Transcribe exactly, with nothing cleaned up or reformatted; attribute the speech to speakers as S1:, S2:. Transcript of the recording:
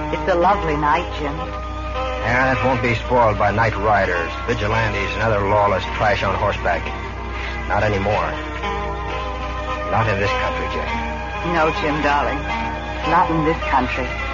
S1: It's a lovely night, Jim.
S2: Yeah, that won't be spoiled by night riders, vigilantes, and other lawless trash on horseback. Not anymore. Not in this country, Jane.
S1: No, Jim, darling. Not in this country.